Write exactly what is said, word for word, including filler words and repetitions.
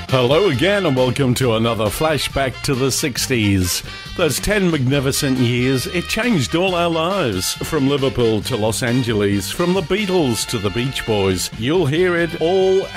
Hello again and welcome to another flashback to the sixties. Those ten magnificent years, it changed all our lives. From Liverpool to Los Angeles, from the Beatles to the Beach Boys. You'll hear it all